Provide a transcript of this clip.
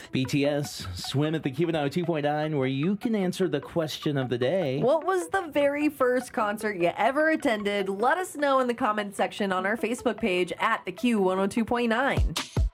BTS, Swim at the Q102.9, 2.9, where you can answer the question of the day. What was the very first concert you ever attended? Let us know in the comment section on our Facebook page at the Q102.9.